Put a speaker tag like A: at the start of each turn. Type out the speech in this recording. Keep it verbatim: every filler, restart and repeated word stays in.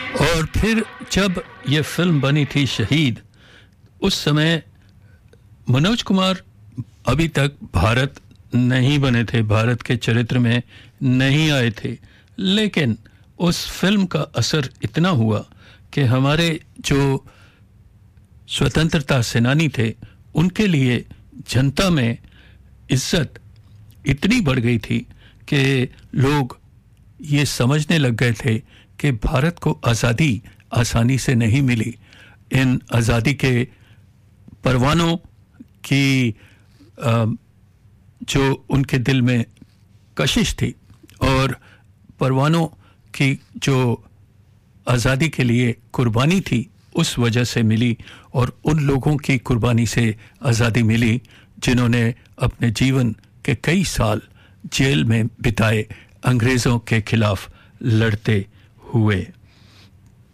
A: और फिर जब ये फिल्म बनी थी शहीद, उस समय मनोज कुमार अभी तक भारत नहीं बने थे, भारत के चरित्र में नहीं आए थे, लेकिन उस फिल्म का असर इतना हुआ कि हमारे जो स्वतंत्रता सेनानी थे उनके लिए जनता में इज्जत इतनी बढ़ गई थी कि लोग ये समझने लग गए थे कि भारत को आज़ादी आसानी से नहीं मिली। इन आज़ादी के परवानों की जो उनके दिल में कशिश थी और परवानों की जो आज़ादी के लिए कुर्बानी थी उस वजह से मिली, और उन लोगों की कुर्बानी से आज़ादी मिली जिन्होंने अपने जीवन के कई साल जेल में बिताए अंग्रेज़ों के खिलाफ लड़ते हुए।